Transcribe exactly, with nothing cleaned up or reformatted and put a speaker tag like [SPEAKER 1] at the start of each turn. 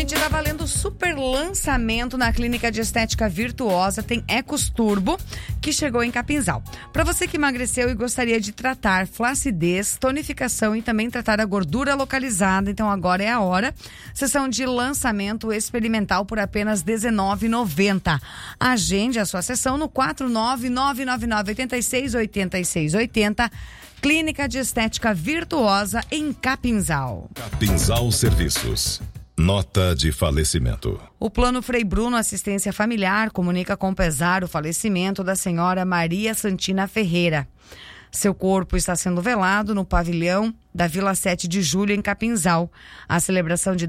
[SPEAKER 1] gente, tá valendo super lançamento na Clínica de Estética Virtuosa. Tem Ecos Turbo, que chegou em Capinzal. Para você que emagreceu e gostaria de tratar flacidez, tonificação e também tratar a gordura localizada, então agora é a hora. Sessão de lançamento experimental por apenas dezenove reais e noventa centavos. Agende a sua sessão no quatro nove nove nove nove oito seis oito seis oito zero. Clínica de Estética Virtuosa em Capinzal.
[SPEAKER 2] Capinzal Serviços. Nota de falecimento.
[SPEAKER 1] O Plano Frei Bruno Assistência Familiar comunica com pesar o falecimento da senhora Maria Santina Ferreira. Seu corpo está sendo velado no pavilhão da Vila sete de Julho, em Capinzal. A celebração de